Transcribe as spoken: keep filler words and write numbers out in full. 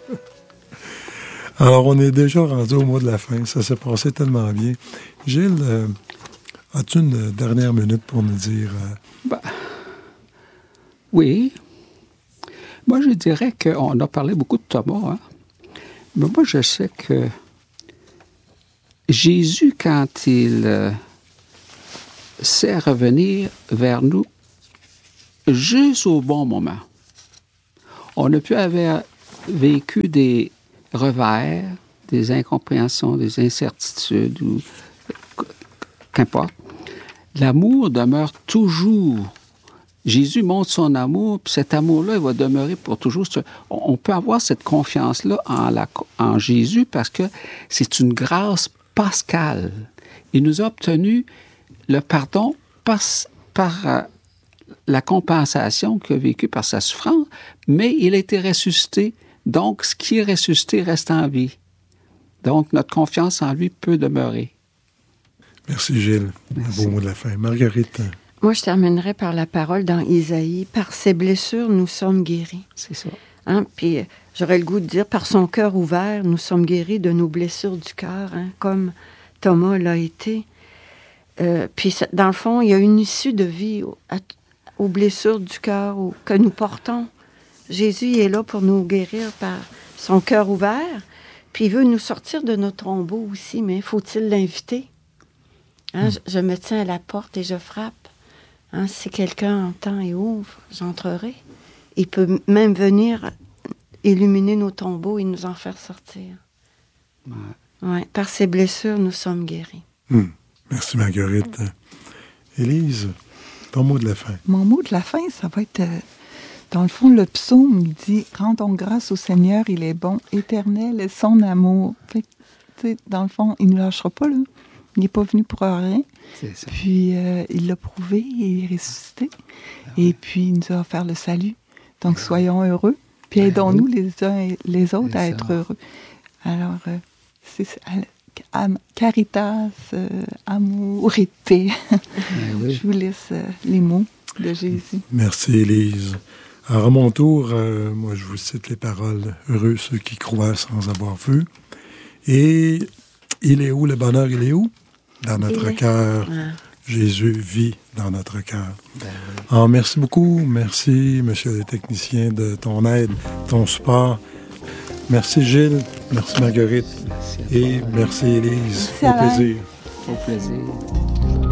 Alors, on est déjà rendu au mois de la fin. Ça s'est passé tellement bien. Gilles, euh, as-tu une dernière minute pour nous dire... Euh... Ben, oui. Moi, je dirais qu'on a parlé beaucoup de Thomas, hein? Mais moi, je sais que Jésus, quand il euh, sait revenir vers nous, juste au bon moment, on a pu avoir vécu des revers, des incompréhensions, des incertitudes, ou qu'importe. L'amour demeure toujours. Jésus montre son amour, puis cet amour-là, il va demeurer pour toujours. On peut avoir cette confiance-là en, la, en Jésus parce que c'est une grâce pascale. Il nous a obtenu le pardon par, par euh, la compensation qu'il a vécue par sa souffrance, mais il a été ressuscité. Donc, ce qui est ressuscité reste en vie. Donc, notre confiance en lui peut demeurer. Merci, Gilles. Merci. Un beau mot de la fin. Marguerite. Moi, je terminerai par la parole dans Isaïe. Par ses blessures, nous sommes guéris. C'est ça. Hein? Puis, j'aurais le goût de dire, par son cœur ouvert, nous sommes guéris de nos blessures du cœur, hein? Comme Thomas l'a été. Euh, puis, dans le fond, il y a une issue de vie aux, aux blessures du cœur que nous portons. Jésus il est là pour nous guérir par son cœur ouvert, puis il veut nous sortir de nos tombeaux aussi, mais faut-il l'inviter? Hein, mm. je, je me tiens à la porte et je frappe. Hein, si quelqu'un entend et ouvre, j'entrerai. Il peut même venir illuminer nos tombeaux et nous en faire sortir. Ouais. Ouais, par ses blessures, nous sommes guéris. Mm. Merci Marguerite. Élise, ton mot de la fin. Mon mot de la fin, ça va être... Euh... Dans le fond, le psaume, il dit « Rendons grâce au Seigneur, il est bon, éternel est son amour. » Fait que, dans le fond, il ne nous lâchera pas, là. Il n'est pas venu pour rien. C'est ça. Puis, euh, il l'a prouvé, il est ressuscité. Ah oui. Et puis, il nous a offert le salut. Donc, ah soyons oui. heureux. Puis, ah aidons-nous oui. les uns et les autres c'est à ça. Être heureux. Alors, euh, c'est am, caritas, euh, amour et paix. Ah oui. Je vous laisse euh, les mots de Jésus. Merci, Élise. Alors, à mon tour, euh, moi, je vous cite les paroles « Heureux ceux qui croient sans avoir vu ». Et il est où le bonheur? Il est où? Dans notre il cœur. Ah. Jésus vit dans notre cœur. Ben oui. Alors, merci beaucoup. Merci, monsieur le technicien, de ton aide, ton support. Merci, Gilles. Merci, Marguerite. Merci Et toi. Merci, Élise. Merci Au plaisir. Au plaisir.